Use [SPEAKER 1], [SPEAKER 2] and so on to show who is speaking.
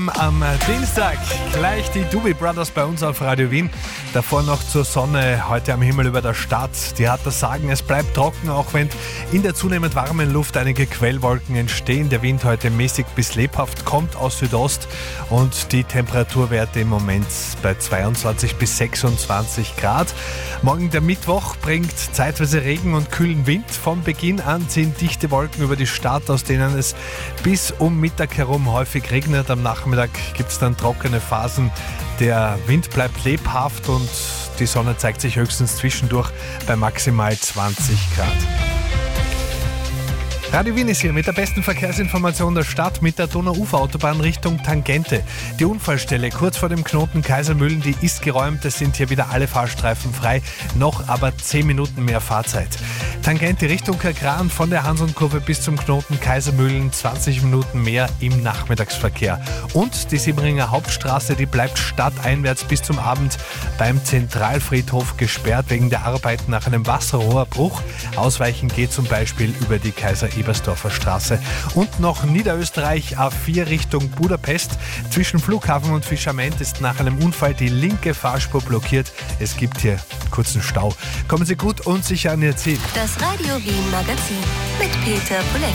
[SPEAKER 1] Am Dienstag gleich die Doobie Brothers bei uns auf Radio Wien. Davor noch zur Sonne, heute am Himmel über der Stadt. Die hat das Sagen, es bleibt trocken, auch wenn in der zunehmend warmen Luft einige Quellwolken entstehen. Der Wind heute mäßig bis lebhaft, kommt aus Südost und die Temperaturwerte im Moment bei 22 bis 26 Grad. Morgen der Mittwoch bringt zeitweise Regen und kühlen Wind. Von Beginn an ziehen dichte Wolken über die Stadt, aus denen es bis um Mittag herum häufig regnet. Am Nachmittag gibt es dann trockene Phasen. Der Wind bleibt lebhaft und die Sonne zeigt sich höchstens zwischendurch bei maximal 20 Grad. Radio Wien ist hier mit der besten Verkehrsinformation der Stadt mit der Donau-Ufer-Autobahn Richtung Tangente. Die Unfallstelle kurz vor dem Knoten Kaisermühlen, die ist geräumt. Es sind hier wieder alle Fahrstreifen frei, noch aber 10 Minuten mehr Fahrzeit. Tangente Richtung Kerkran von der Hansl-Kurve bis zum Knoten Kaisermühlen, 20 Minuten mehr im Nachmittagsverkehr. Und die Sieberinger Hauptstraße, die bleibt stadteinwärts bis zum Abend beim Zentralfriedhof gesperrt wegen der Arbeiten nach einem Wasserrohrbruch. Ausweichen geht zum Beispiel über die Kaiser-Ebersdorfer Straße. Und noch Niederösterreich A4 Richtung Budapest. Zwischen Flughafen und Fischament ist nach einem Unfall die linke Fahrspur blockiert. Es gibt hier kurzen Stau. Kommen Sie gut und sicher an Ihr Ziel.
[SPEAKER 2] Das Radio Wien Magazin mit Peter Puleck.